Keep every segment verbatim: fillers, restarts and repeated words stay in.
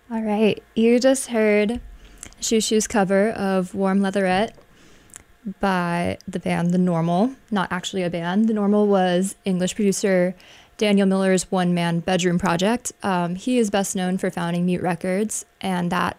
All right, you just heard Shoo Shoo's cover of Warm Leatherette by the band The Normal. Not actually a band. The Normal was English producer Daniel Miller's one man bedroom project. Um, he is best known for founding Mute Records, and that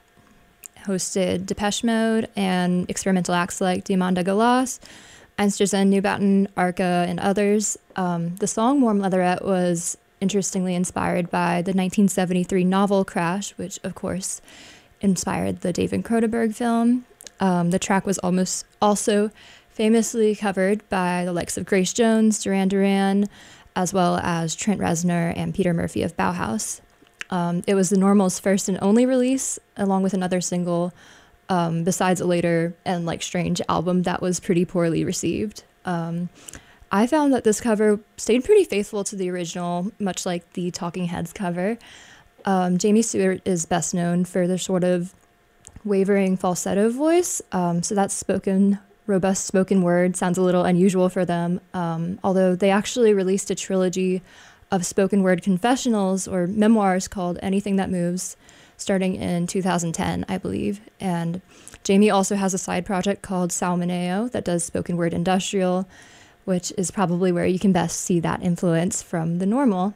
hosted Depeche Mode and experimental acts like Diamanda Galas, Einstürzende, Neubauten, Arca, and others. Um, the song Warm Leatherette was interestingly inspired by the nineteen seventy-three novel Crash, which of course inspired the David Cronenberg film. Um, the track was almost also famously covered by the likes of Grace Jones, Duran Duran, as well as Trent Reznor and Peter Murphy of Bauhaus. Um, it was the Normal's first and only release, along with another single, um, besides a later and like strange album that was pretty poorly received. Um, I found that this cover stayed pretty faithful to the original, much like the Talking Heads cover. Um, Jamie Stewart is best known for their sort of wavering falsetto voice. Um, so that spoken, robust spoken word sounds a little unusual for them, um, although they actually released a trilogy of spoken word confessionals or memoirs called Anything That Moves, starting in two thousand ten, I believe. And Jamie also has a side project called Salmoneo that does spoken word industrial, which is probably where you can best see that influence from The Normal.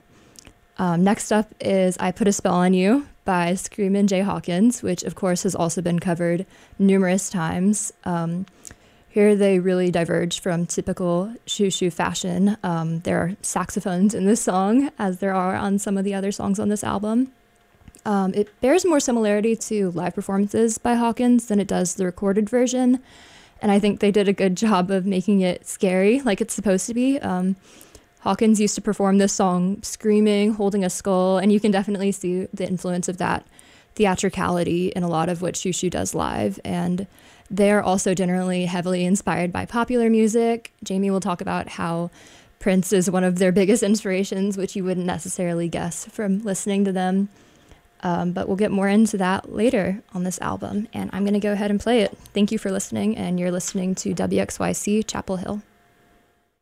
Um, next up is I Put a Spell on You by Screamin' Jay Hawkins, which of course has also been covered numerous times. Um, here they really diverge from typical Shoo Shoo fashion. Um, there are saxophones in this song, as there are on some of the other songs on this album. Um, it bears more similarity to live performances by Hawkins than it does the recorded version, and I think they did a good job of making it scary, like it's supposed to be. Um, Hawkins used to perform this song screaming, holding a skull, and you can definitely see the influence of that theatricality in a lot of what Shoo Shoo does live. And they're also generally heavily inspired by popular music. Jamie will talk about how Prince is one of their biggest inspirations, which you wouldn't necessarily guess from listening to them. Um, but we'll get more into that later on this album, and I'm going to go ahead and play it. Thank you for listening, and you're listening to W X Y C Chapel Hill.